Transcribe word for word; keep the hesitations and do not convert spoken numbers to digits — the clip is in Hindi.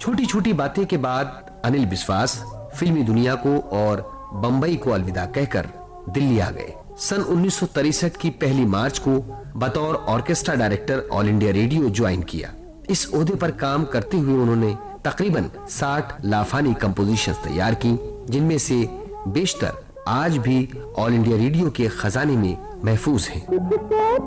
छोटी छोटी बातें के बाद अनिल बिस्वास फिल्मी दुनिया को और बंबई को अलविदा कहकर दिल्ली आ गए। सन उन्नीस सौ तिरसठ की पहली मार्च को बतौर orchestra director all India radio join किया। इस ओहदे पर काम करते हुए उन्होंने तकरीबन साठ लाफानी कंपोजिशंस तैयार की, जिनमें से बेशतर आज भी ऑल इंडिया रेडियो के खजाने में महफूज हैं।